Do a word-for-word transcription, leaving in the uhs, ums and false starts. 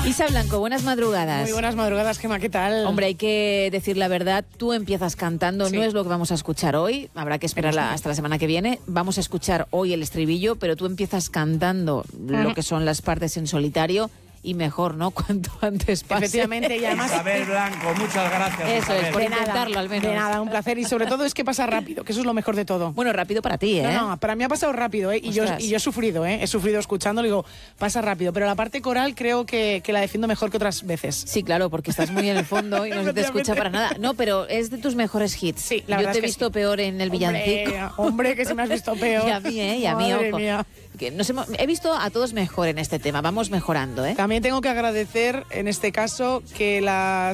Isa Blanco, buenas madrugadas. Muy buenas madrugadas, Gemma, ¿qué tal? Hombre, hay que decir la verdad, tú empiezas cantando, Sí. no es lo que vamos a escuchar hoy, habrá que esperar la- hasta la semana que viene, vamos a escuchar hoy el estribillo, pero tú empiezas cantando lo que son las partes en solitario y mejor, ¿no? Cuanto antes pase. Efectivamente, y además... Isabel Blanco, muchas gracias. Eso Isabel. es, por de intentarlo nada, al menos. De nada, un placer. Y sobre todo es que pasa rápido, que eso es lo mejor de todo. Bueno, rápido para ti, ¿eh? No, no, para mí ha pasado rápido, ¿eh? Y yo, Ostras. y yo he sufrido, ¿eh? He sufrido escuchándolo y digo, pasa rápido. Pero la parte coral creo que, que la defiendo mejor que otras veces. Sí, claro, porque estás muy en el fondo y no se te escucha para nada. No, pero es de tus mejores hits. Sí, la Yo verdad te he es que visto sí. peor en el villancico. Hombre, hombre, que si me has visto peor. Y a mí, ¿eh? Y a mí, Madre ojo. mía. Que nos hemos- he visto a todos mejor en este tema, vamos mejorando, ¿eh? También tengo que agradecer, en este caso, que las